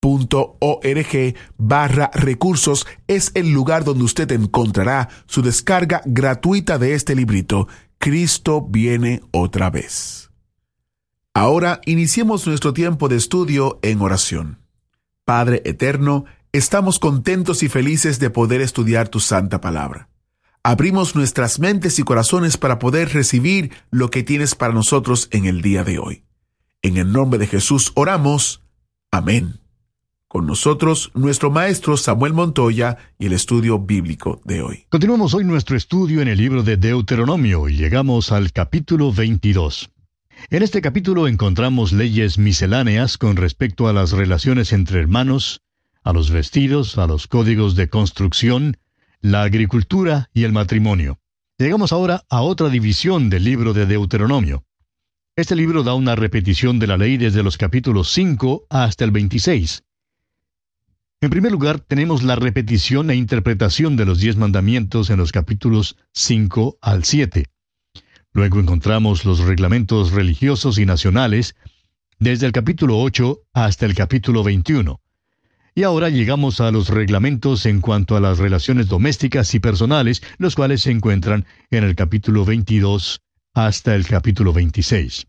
recursos es el lugar donde usted encontrará su descarga gratuita de este librito, Cristo viene otra vez. Ahora iniciemos nuestro tiempo de estudio en oración. Padre eterno, estamos contentos y felices de poder estudiar tu santa palabra. Abrimos nuestras mentes y corazones para poder recibir lo que tienes para nosotros en el día de hoy. En el nombre de Jesús oramos. Amén. Con nosotros, nuestro maestro Samuel Montoya y el estudio bíblico de hoy. Continuamos hoy nuestro estudio en el libro de Deuteronomio y llegamos al capítulo 22. En este capítulo encontramos leyes misceláneas con respecto a las relaciones entre hermanos, a los vestidos, a los códigos de construcción, la agricultura y el matrimonio. Llegamos ahora a otra división del libro de Deuteronomio. Este libro da una repetición de la ley desde los capítulos 5 hasta el 26. En primer lugar, tenemos la repetición e interpretación de los 10 mandamientos en los capítulos 5 al 7. Luego encontramos los reglamentos religiosos y nacionales desde el capítulo 8 hasta el capítulo 21. Y ahora llegamos a los reglamentos en cuanto a las relaciones domésticas y personales, los cuales se encuentran en el capítulo 22 hasta el capítulo 26.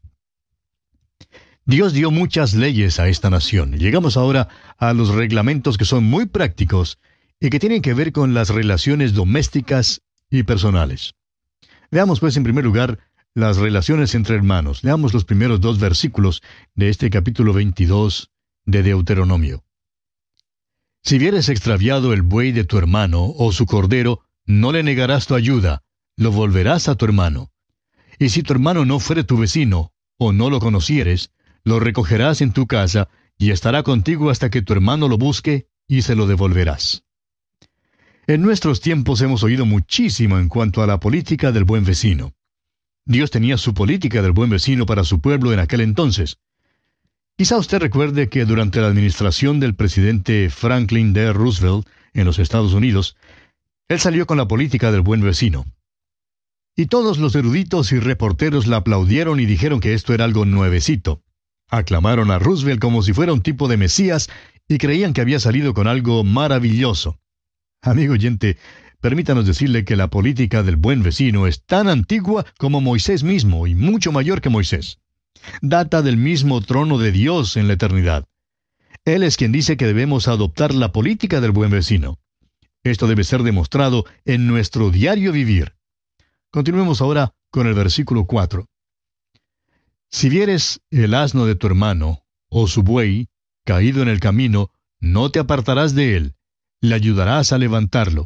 Dios dio muchas leyes a esta nación. Llegamos ahora a los reglamentos que son muy prácticos y que tienen que ver con las relaciones domésticas y personales. Veamos pues en primer lugar las relaciones entre hermanos. Leamos los primeros 2 versículos de este capítulo 22 de Deuteronomio. Si vieres extraviado el buey de tu hermano o su cordero, no le negarás tu ayuda, lo volverás a tu hermano. Y si tu hermano no fuere tu vecino, o no lo conocieres, lo recogerás en tu casa, y estará contigo hasta que tu hermano lo busque, y se lo devolverás. En nuestros tiempos hemos oído muchísimo en cuanto a la política del buen vecino. Dios tenía su política del buen vecino para su pueblo en aquel entonces. Quizá usted recuerde que durante la administración del presidente Franklin D. Roosevelt en los Estados Unidos, él salió con la política del buen vecino. Y todos los eruditos y reporteros la aplaudieron y dijeron que esto era algo nuevecito. Aclamaron a Roosevelt como si fuera un tipo de Mesías y creían que había salido con algo maravilloso. Amigo oyente, permítanos decirle que la política del buen vecino es tan antigua como Moisés mismo y mucho mayor que Moisés. Data del mismo trono de Dios en la eternidad. Él es quien dice que debemos adoptar la política del buen vecino. Esto debe ser demostrado en nuestro diario vivir. Continuemos ahora con el versículo 4. Si vieres el asno de tu hermano, o su buey, caído en el camino, no te apartarás de él, le ayudarás a levantarlo.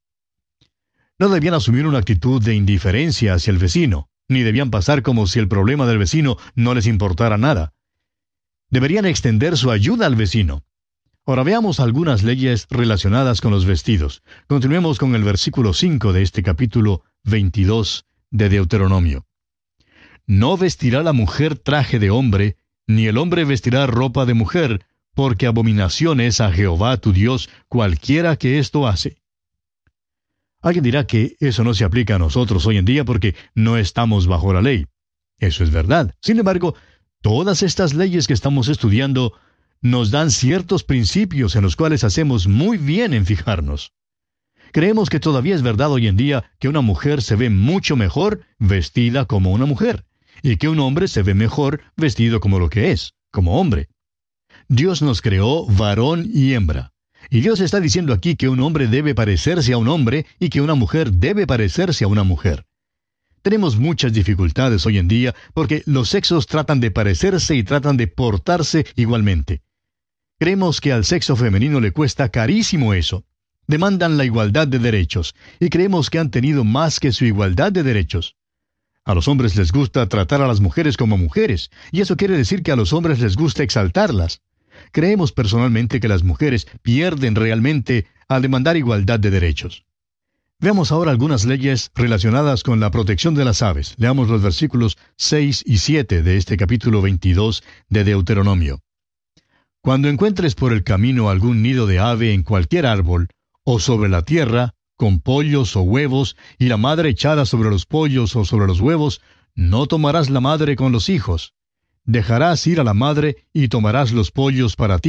No debían asumir una actitud de indiferencia hacia el vecino, ni debían pasar como si el problema del vecino no les importara nada. Deberían extender su ayuda al vecino. Ahora veamos algunas leyes relacionadas con los vestidos. Continuemos con el versículo 5 de este capítulo 22 de Deuteronomio. No vestirá la mujer traje de hombre, ni el hombre vestirá ropa de mujer, porque abominación es a Jehová tu Dios cualquiera que esto hace. Alguien dirá que eso no se aplica a nosotros hoy en día porque no estamos bajo la ley. Eso es verdad. Sin embargo, todas estas leyes que estamos estudiando nos dan ciertos principios en los cuales hacemos muy bien en fijarnos. Creemos que todavía es verdad hoy en día que una mujer se ve mucho mejor vestida como una mujer, y que un hombre se ve mejor vestido como lo que es, como hombre. Dios nos creó varón y hembra. Y Dios está diciendo aquí que un hombre debe parecerse a un hombre y que una mujer debe parecerse a una mujer. Tenemos muchas dificultades hoy en día porque los sexos tratan de parecerse y tratan de portarse igualmente. Creemos que al sexo femenino le cuesta carísimo eso. Demandan la igualdad de derechos y creemos que han tenido más que su igualdad de derechos. A los hombres les gusta tratar a las mujeres como mujeres, y eso quiere decir que a los hombres les gusta exaltarlas. Creemos personalmente que las mujeres pierden realmente al demandar igualdad de derechos. Veamos ahora algunas leyes relacionadas con la protección de las aves. Leamos los versículos 6 y 7 de este capítulo 22 de Deuteronomio. Cuando encuentres por el camino algún nido de ave en cualquier árbol, o sobre la tierra, con pollos o huevos, y la madre echada sobre los pollos o sobre los huevos, no tomarás la madre con los hijos. Dejarás ir a la madre y tomarás los pollos para ti,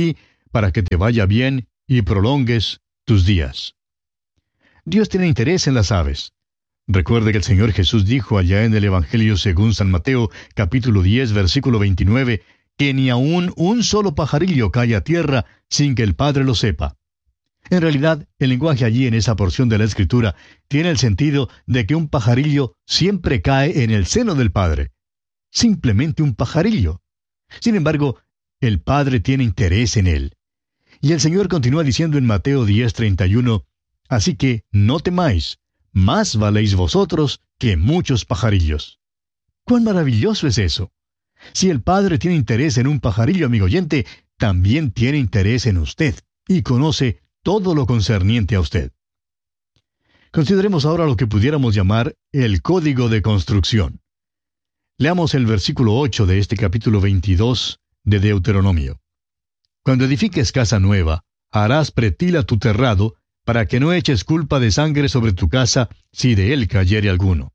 para que te vaya bien y prolongues tus días. Dios tiene interés en las aves. Recuerde que el Señor Jesús dijo allá en el Evangelio según San Mateo, capítulo 10, versículo 29, que ni aun un solo pajarillo cae a tierra sin que el Padre lo sepa. En realidad, el lenguaje allí en esa porción de la Escritura tiene el sentido de que un pajarillo siempre cae en el seno del Padre. Simplemente un pajarillo. Sin embargo, el Padre tiene interés en él. Y el Señor continúa diciendo en Mateo 10:31, así que no temáis, más valéis vosotros que muchos pajarillos. ¡Cuán maravilloso es eso! Si el Padre tiene interés en un pajarillo, amigo oyente, también tiene interés en usted y conoce todo lo concerniente a usted. Consideremos ahora lo que pudiéramos llamar el código de construcción. Leamos el versículo 8 de este capítulo 22 de Deuteronomio. Cuando edifiques casa nueva, harás pretila tu terrado, para que no eches culpa de sangre sobre tu casa, si de él cayere alguno.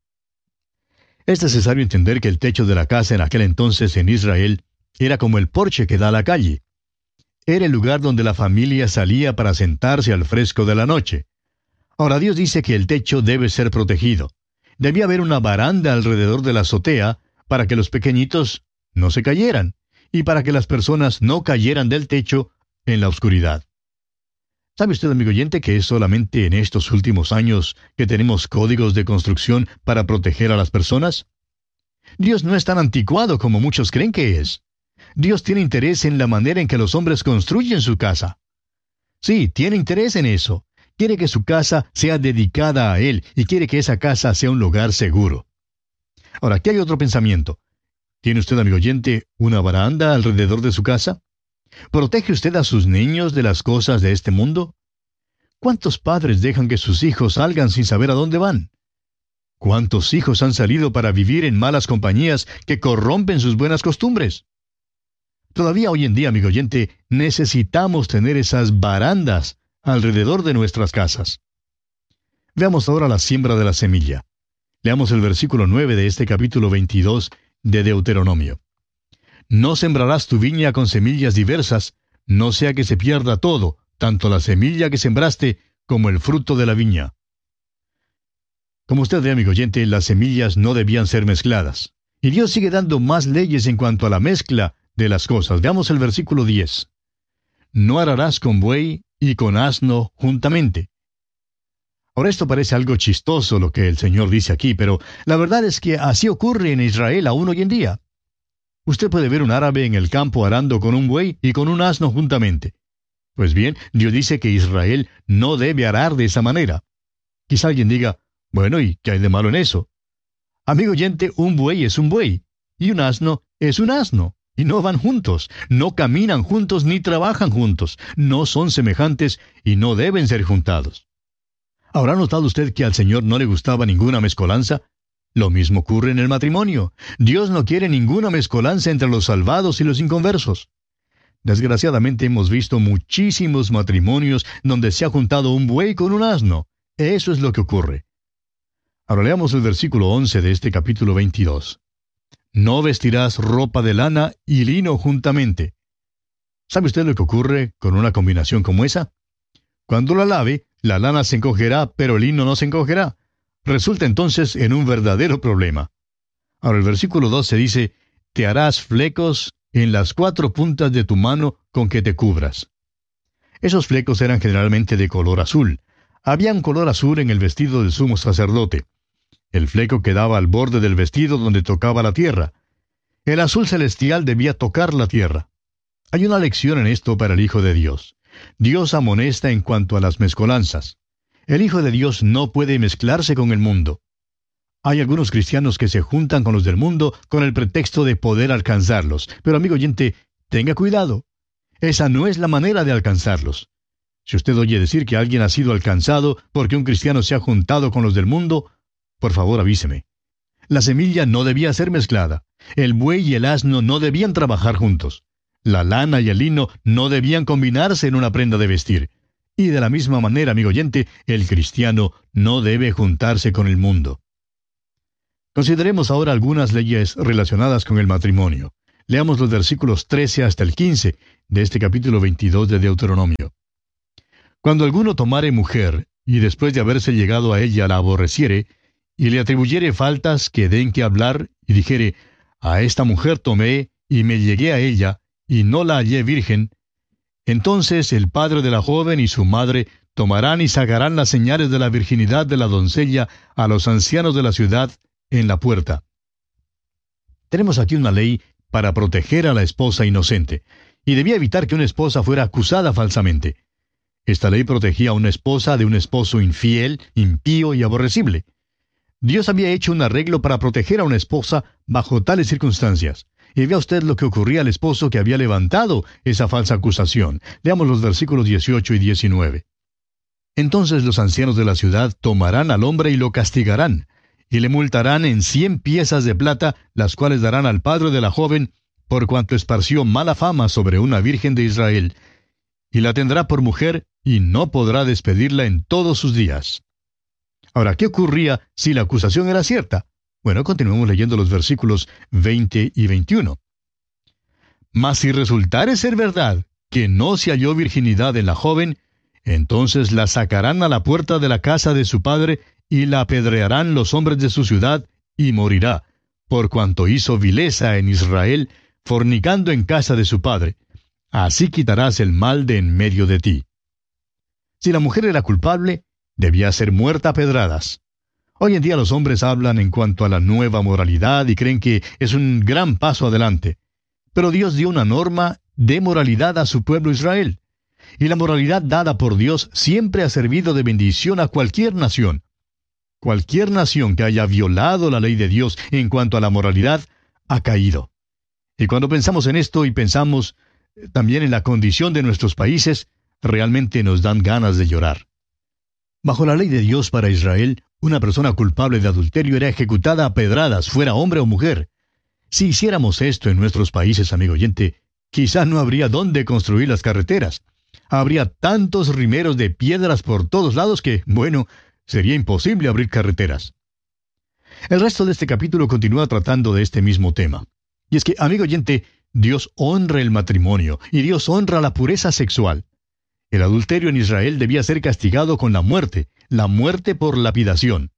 Es necesario entender que el techo de la casa en aquel entonces en Israel era como el porche que da a la calle. Era el lugar donde la familia salía para sentarse al fresco de la noche. Ahora Dios dice que el techo debe ser protegido. Debía haber una baranda alrededor de la azotea para que los pequeñitos no se cayeran y para que las personas no cayeran del techo en la oscuridad. ¿Sabe usted, amigo oyente, que es solamente en estos últimos años que tenemos códigos de construcción para proteger a las personas? Dios no es tan anticuado como muchos creen que es. Dios tiene interés en la manera en que los hombres construyen su casa. Sí, tiene interés en eso. Quiere que su casa sea dedicada a Él y quiere que esa casa sea un lugar seguro. Ahora, aquí hay otro pensamiento. ¿Tiene usted, amigo oyente, una baranda alrededor de su casa? ¿Protege usted a sus niños de las cosas de este mundo? ¿Cuántos padres dejan que sus hijos salgan sin saber a dónde van? ¿Cuántos hijos han salido para vivir en malas compañías que corrompen sus buenas costumbres? Todavía hoy en día, amigo oyente, necesitamos tener esas barandas alrededor de nuestras casas. Veamos ahora la siembra de la semilla. Leamos el versículo 9 de este capítulo 22 de Deuteronomio. No sembrarás tu viña con semillas diversas, no sea que se pierda todo, tanto la semilla que sembraste como el fruto de la viña. Como usted ve, amigo oyente, las semillas no debían ser mezcladas. Y Dios sigue dando más leyes en cuanto a la mezcla de las cosas. Veamos el versículo 10. No ararás con buey y con asno juntamente. Ahora esto parece algo chistoso lo que el Señor dice aquí, pero la verdad es que así ocurre en Israel aún hoy en día. Usted puede ver un árabe en el campo arando con un buey y con un asno juntamente. Pues bien, Dios dice que Israel no debe arar de esa manera. Quizá alguien diga, bueno, ¿y qué hay de malo en eso? Amigo oyente, un buey es un buey, y un asno es un asno, y no van juntos, no caminan juntos ni trabajan juntos, no son semejantes y no deben ser juntados. ¿Habrá notado usted que al Señor no le gustaba ninguna mezcolanza? Lo mismo ocurre en el matrimonio. Dios no quiere ninguna mezcolanza entre los salvados y los inconversos. Desgraciadamente hemos visto muchísimos matrimonios donde se ha juntado un buey con un asno. Eso es lo que ocurre. Ahora leamos el versículo 11 de este capítulo 22. No vestirás ropa de lana y lino juntamente. ¿Sabe usted lo que ocurre con una combinación como esa? Cuando la lave, la lana se encogerá, pero el lino no se encogerá. Resulta entonces en un verdadero problema. Ahora el versículo 12 dice, te harás flecos en las 4 puntas de tu mano con que te cubras. Esos flecos eran generalmente de color azul. Había un color azul en el vestido del sumo sacerdote. El fleco quedaba al borde del vestido donde tocaba la tierra. El azul celestial debía tocar la tierra. Hay una lección en esto para el Hijo de Dios. Dios amonesta en cuanto a las mezcolanzas. El Hijo de Dios no puede mezclarse con el mundo. Hay algunos cristianos que se juntan con los del mundo con el pretexto de poder alcanzarlos. Pero amigo oyente, tenga cuidado. Esa no es la manera de alcanzarlos. Si usted oye decir que alguien ha sido alcanzado porque un cristiano se ha juntado con los del mundo, por favor avíseme. La semilla no debía ser mezclada. El buey y el asno no debían trabajar juntos. La lana y el lino no debían combinarse en una prenda de vestir. Y de la misma manera, amigo oyente, el cristiano no debe juntarse con el mundo. Consideremos ahora algunas leyes relacionadas con el matrimonio. Leamos los versículos 13 hasta el 15 de este capítulo 22 de Deuteronomio. Cuando alguno tomare mujer, y después de haberse llegado a ella la aborreciere, y le atribuyere faltas que den que hablar, y dijere, a esta mujer tomé, y me llegué a ella, y no la hallé virgen, entonces el padre de la joven y su madre tomarán y sacarán las señales de la virginidad de la doncella a los ancianos de la ciudad en la puerta. Tenemos aquí una ley para proteger a la esposa inocente, y debía evitar que una esposa fuera acusada falsamente. Esta ley protegía a una esposa de un esposo infiel, impío y aborrecible. Dios había hecho un arreglo para proteger a una esposa bajo tales circunstancias. Y vea usted lo que ocurría al esposo que había levantado esa falsa acusación. Leamos los versículos 18 y 19. Entonces los ancianos de la ciudad tomarán al hombre y lo castigarán, y le multarán en 100 piezas de plata, las cuales darán al padre de la joven, por cuanto esparció mala fama sobre una virgen de Israel, y la tendrá por mujer, y no podrá despedirla en todos sus días. Ahora, ¿qué ocurría si la acusación era cierta? Bueno, continuemos leyendo los versículos 20 y 21. Mas si resultare ser verdad que no se halló virginidad en la joven, entonces la sacarán a la puerta de la casa de su padre, y la apedrearán los hombres de su ciudad, y morirá, por cuanto hizo vileza en Israel, fornicando en casa de su padre. Así quitarás el mal de en medio de ti. Si la mujer era culpable, debía ser muerta a pedradas. Hoy en día los hombres hablan en cuanto a la nueva moralidad y creen que es un gran paso adelante. Pero Dios dio una norma de moralidad a su pueblo Israel. Y la moralidad dada por Dios siempre ha servido de bendición a cualquier nación. Cualquier nación que haya violado la ley de Dios en cuanto a la moralidad, ha caído. Y cuando pensamos en esto y pensamos también en la condición de nuestros países, realmente nos dan ganas de llorar. Bajo la ley de Dios para Israel, una persona culpable de adulterio era ejecutada a pedradas, fuera hombre o mujer. Si hiciéramos esto en nuestros países, amigo oyente, quizá no habría dónde construir las carreteras. Habría tantos rimeros de piedras por todos lados que, bueno, sería imposible abrir carreteras. El resto de este capítulo continúa tratando de este mismo tema. Y es que, amigo oyente, Dios honra el matrimonio y Dios honra la pureza sexual. El adulterio en Israel debía ser castigado con la muerte por lapidación.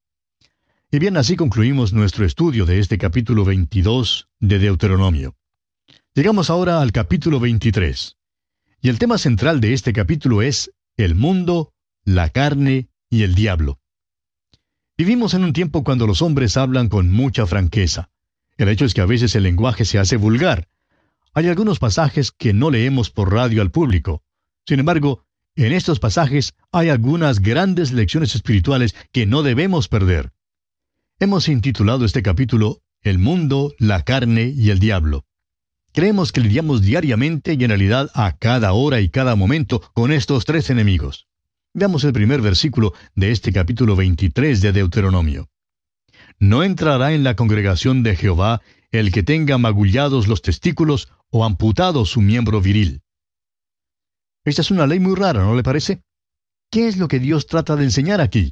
Y bien, así concluimos nuestro estudio de este capítulo 22 de Deuteronomio. Llegamos ahora al capítulo 23. Y el tema central de este capítulo es el mundo, la carne y el diablo. Vivimos en un tiempo cuando los hombres hablan con mucha franqueza. El hecho es que a veces el lenguaje se hace vulgar. Hay algunos pasajes que no leemos por radio al público. Sin embargo, en estos pasajes hay algunas grandes lecciones espirituales que no debemos perder. Hemos intitulado este capítulo El mundo, la carne y el diablo. Creemos que lidiamos diariamente y en realidad a cada hora y cada momento con estos tres enemigos. Veamos el primer versículo de este capítulo 23 de Deuteronomio. No entrará en la congregación de Jehová el que tenga magullados los testículos o amputado su miembro viril. Esta es una ley muy rara, ¿no le parece? ¿Qué es lo que Dios trata de enseñar aquí?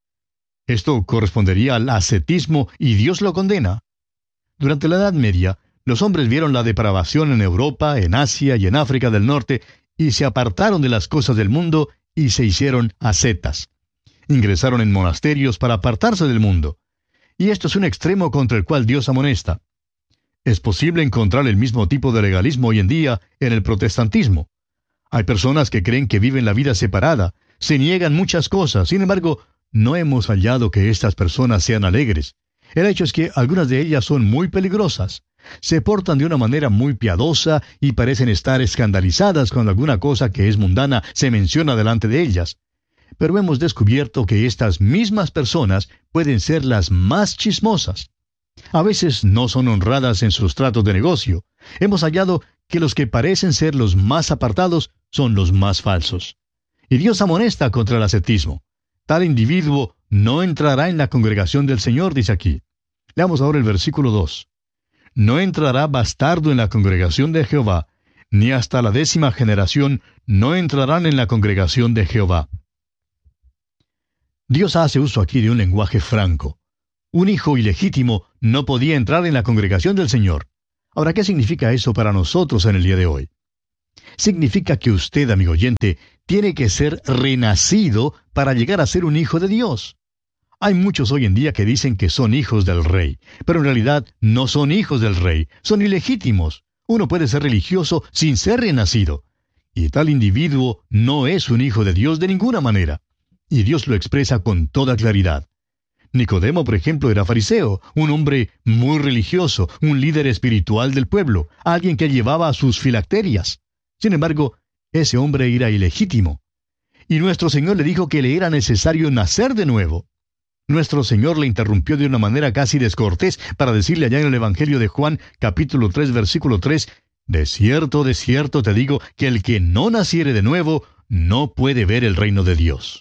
Esto correspondería al ascetismo y Dios lo condena. Durante la Edad Media, los hombres vieron la depravación en Europa, en Asia y en África del Norte y se apartaron de las cosas del mundo y se hicieron ascetas. Ingresaron en monasterios para apartarse del mundo. Y esto es un extremo contra el cual Dios amonesta. Es posible encontrar el mismo tipo de legalismo hoy en día en el protestantismo. Hay personas que creen que viven la vida separada, se niegan muchas cosas, sin embargo, no hemos hallado que estas personas sean alegres. El hecho es que algunas de ellas son muy peligrosas. Se portan de una manera muy piadosa y parecen estar escandalizadas cuando alguna cosa que es mundana se menciona delante de ellas. Pero hemos descubierto que estas mismas personas pueden ser las más chismosas. A veces no son honradas en sus tratos de negocio. Hemos hallado que los que parecen ser los más apartados son los más falsos. Y Dios amonesta contra el ascetismo. Tal individuo no entrará en la congregación del Señor, dice aquí. Leamos ahora el versículo 2. No entrará bastardo en la congregación de Jehová, ni hasta la 10ª generación no entrarán en la congregación de Jehová. Dios hace uso aquí de un lenguaje franco. Un hijo ilegítimo no podía entrar en la congregación del Señor. Ahora, ¿qué significa eso para nosotros en el día de hoy? Significa que usted, amigo oyente, tiene que ser renacido para llegar a ser un hijo de Dios. Hay muchos hoy en día que dicen que son hijos del rey, pero en realidad no son hijos del rey, son ilegítimos. Uno puede ser religioso sin ser renacido. Y tal individuo no es un hijo de Dios de ninguna manera. Y Dios lo expresa con toda claridad. Nicodemo, por ejemplo, era fariseo, un hombre muy religioso, un líder espiritual del pueblo, alguien que llevaba sus filacterias. Sin embargo, ese hombre era ilegítimo. Y nuestro Señor le dijo que le era necesario nacer de nuevo. Nuestro Señor le interrumpió de una manera casi descortés para decirle allá en el Evangelio de Juan, capítulo 3, versículo 3, de cierto te digo, que el que no naciere de nuevo, no puede ver el reino de Dios.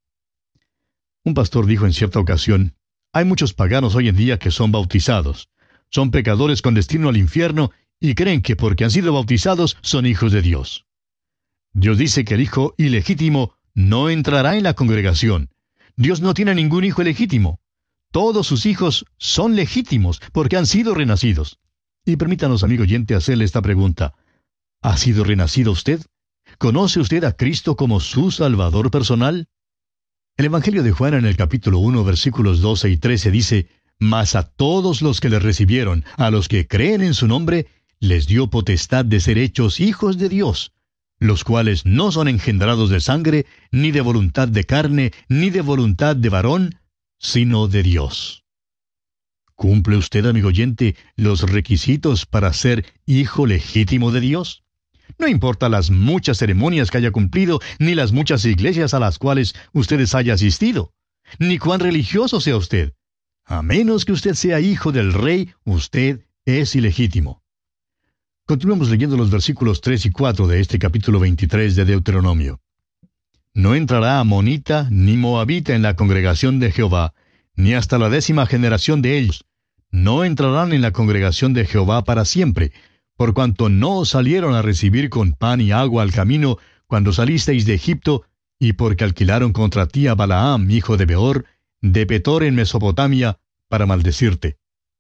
Un pastor dijo en cierta ocasión, hay muchos paganos hoy en día que son bautizados. Son pecadores con destino al infierno y creen que porque han sido bautizados son hijos de Dios. Dios dice que el hijo ilegítimo no entrará en la congregación. Dios no tiene ningún hijo ilegítimo. Todos sus hijos son legítimos porque han sido renacidos. Y permítanos, amigo oyente, hacerle esta pregunta. ¿Ha sido renacido usted? ¿Conoce usted a Cristo como su Salvador personal? El Evangelio de Juan en el capítulo 1, versículos 12 y 13 dice, «Mas a todos los que le recibieron, a los que creen en su nombre, les dio potestad de ser hechos hijos de Dios, los cuales no son engendrados de sangre, ni de voluntad de carne, ni de voluntad de varón, sino de Dios». ¿Cumple usted, amigo oyente, los requisitos para ser hijo legítimo de Dios? No importa las muchas ceremonias que haya cumplido, ni las muchas iglesias a las cuales ustedes haya asistido, ni cuán religioso sea usted. A menos que usted sea hijo del rey, usted es ilegítimo. Continuamos leyendo los versículos 3 y 4 de este capítulo 23 de Deuteronomio. No entrará amonita ni moabita en la congregación de Jehová, ni hasta la 10ª generación de ellos. No entrarán en la congregación de Jehová para siempre, por cuanto no os salieron a recibir con pan y agua al camino cuando salisteis de Egipto, y porque alquilaron contra ti a Balaam, hijo de Beor, de Petor en Mesopotamia, para maldecirte.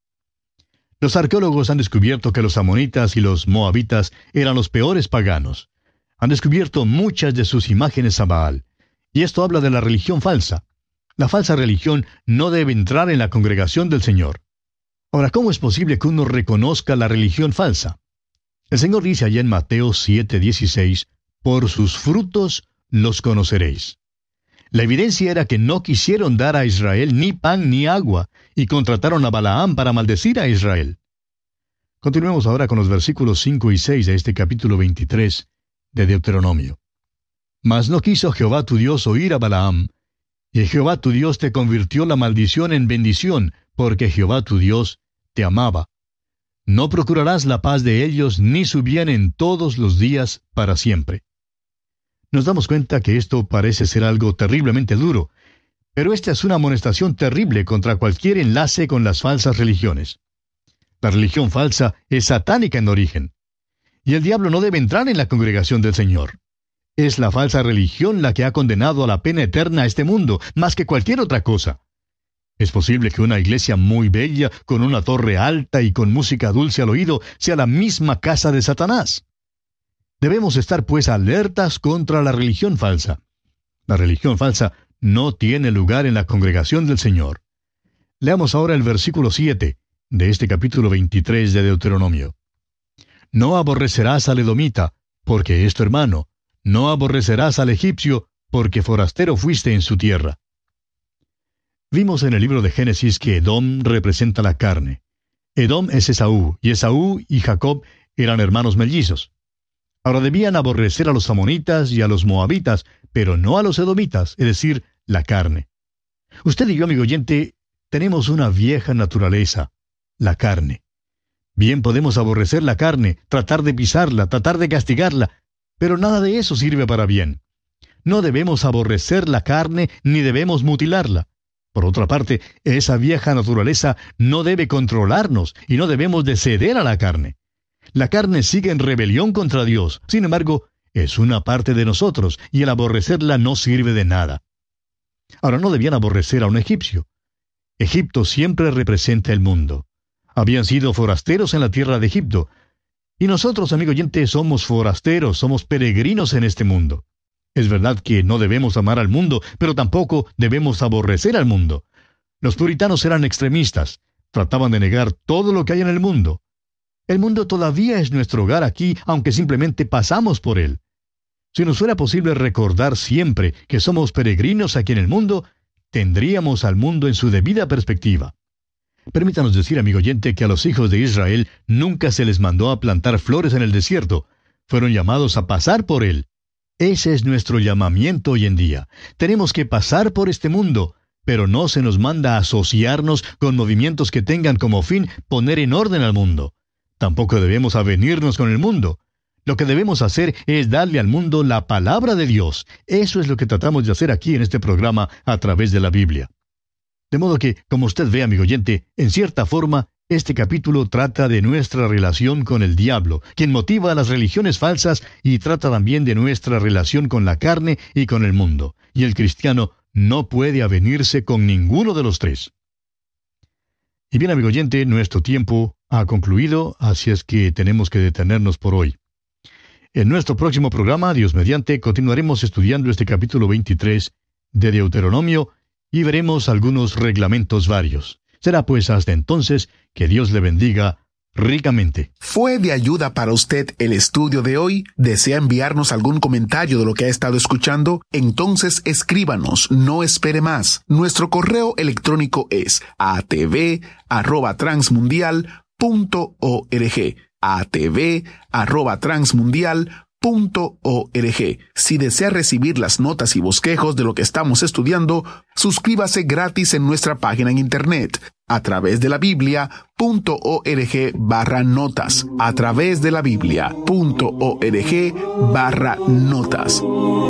Los arqueólogos han descubierto que los amonitas y los moabitas eran los peores paganos. Han descubierto muchas de sus imágenes a Baal. Y esto habla de la religión falsa. La falsa religión no debe entrar en la congregación del Señor. Ahora, ¿cómo es posible que uno reconozca la religión falsa? El Señor dice allá en Mateo 7:16, «Por sus frutos los conoceréis». La evidencia era que no quisieron dar a Israel ni pan ni agua, y contrataron a Balaam para maldecir a Israel. Continuemos ahora con los versículos 5 y 6 de este capítulo 23 de Deuteronomio. «Mas no quiso Jehová tu Dios oír a Balaam, y Jehová tu Dios te convirtió la maldición en bendición, porque Jehová tu Dios te amaba. No procurarás la paz de ellos, ni su bien en todos los días para siempre». Nos damos cuenta que esto parece ser algo terriblemente duro, pero esta es una amonestación terrible contra cualquier enlace con las falsas religiones. La religión falsa es satánica en origen, y el diablo no debe entrar en la congregación del Señor. Es la falsa religión la que ha condenado a la pena eterna a este mundo, más que cualquier otra cosa. Es posible que una iglesia muy bella, con una torre alta y con música dulce al oído, sea la misma casa de Satanás. Debemos estar pues alertas contra la religión falsa. La religión falsa no tiene lugar en la congregación del Señor. Leamos ahora el versículo 7 de este capítulo 23 de Deuteronomio. «No aborrecerás al edomita, porque es tu hermano. No aborrecerás al egipcio, porque forastero fuiste en su tierra». Vimos en el libro de Génesis que Edom representa la carne. Edom es Esaú, y Esaú y Jacob eran hermanos mellizos. Ahora debían aborrecer a los amonitas y a los moabitas, pero no a los edomitas, es decir, la carne. Usted y yo, amigo oyente, tenemos una vieja naturaleza, la carne. Bien podemos aborrecer la carne, tratar de pisarla, tratar de castigarla, pero nada de eso sirve para bien. No debemos aborrecer la carne ni debemos mutilarla. Por otra parte, esa vieja naturaleza no debe controlarnos y no debemos de ceder a la carne. La carne sigue en rebelión contra Dios, sin embargo, es una parte de nosotros y el aborrecerla no sirve de nada. Ahora, no debían aborrecer a un egipcio. Egipto siempre representa el mundo. Habían sido forasteros en la tierra de Egipto. Y nosotros, amigo oyente, somos forasteros, somos peregrinos en este mundo. Es verdad que no debemos amar al mundo, pero tampoco debemos aborrecer al mundo. Los puritanos eran extremistas, trataban de negar todo lo que hay en el mundo. El mundo todavía es nuestro hogar aquí, aunque simplemente pasamos por él. Si nos fuera posible recordar siempre que somos peregrinos aquí en el mundo, tendríamos al mundo en su debida perspectiva. Permítanos decir, amigo oyente, que a los hijos de Israel nunca se les mandó a plantar flores en el desierto. Fueron llamados a pasar por él. Ese es nuestro llamamiento hoy en día. Tenemos que pasar por este mundo, pero no se nos manda a asociarnos con movimientos que tengan como fin poner en orden al mundo. Tampoco debemos avenirnos con el mundo. Lo que debemos hacer es darle al mundo la palabra de Dios. Eso es lo que tratamos de hacer aquí en este programa a través de la Biblia. De modo que, como usted ve, amigo oyente, en cierta forma, este capítulo trata de nuestra relación con el diablo, quien motiva a las religiones falsas, y trata también de nuestra relación con la carne y con el mundo. Y el cristiano no puede avenirse con ninguno de los tres. Y bien, amigo oyente, nuestro tiempo ha concluido, así es que tenemos que detenernos por hoy. En nuestro próximo programa, Dios mediante, continuaremos estudiando este capítulo 23 de Deuteronomio y veremos algunos reglamentos varios. Será pues hasta entonces que Dios le bendiga ricamente. ¿Fue de ayuda para usted el estudio de hoy? ¿Desea enviarnos algún comentario de lo que ha estado escuchando? Entonces escríbanos, no espere más. Nuestro correo electrónico es atv@transmundial.org. atv@transmundial.org. Si desea recibir las notas y bosquejos de lo que estamos estudiando, suscríbase gratis en nuestra página en internet, a través de la Biblia.org/notas, a través de la Biblia.org/notas.